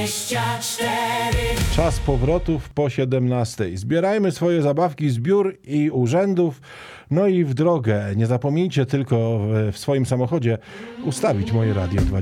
Czas powrotów po 17. Zbierajmy swoje zabawki z biur i urzędów, no i w drogę. Nie zapomnijcie tylko w swoim samochodzie ustawić moje Radio 20.